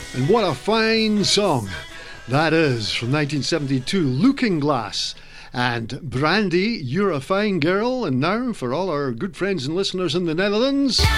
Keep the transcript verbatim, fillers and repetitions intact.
And what a fine song that is, from nineteen seventy-two, Looking Glass. And Brandy, You're a Fine Girl. And now, for all our good friends and listeners in the Netherlands,